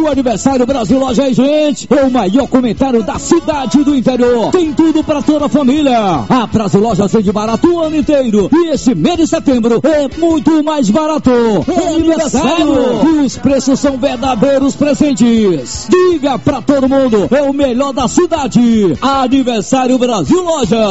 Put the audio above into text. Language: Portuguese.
O aniversário Brasil Loja, gente, é o maior comentário da cidade do interior. Tem tudo para toda a família. A Brasil Loja vende barato o ano inteiro. E esse mês de setembro é muito mais barato. É aniversário. E os preços são verdadeiros presentes. Diga pra todo mundo, é o melhor da cidade. Aniversário Brasil Loja.